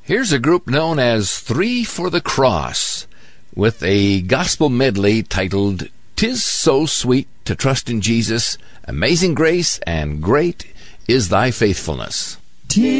Here's a group known as Three for the Cross, with a gospel medley titled "'Tis So Sweet to Trust in Jesus, Amazing Grace, and Great is Thy Faithfulness."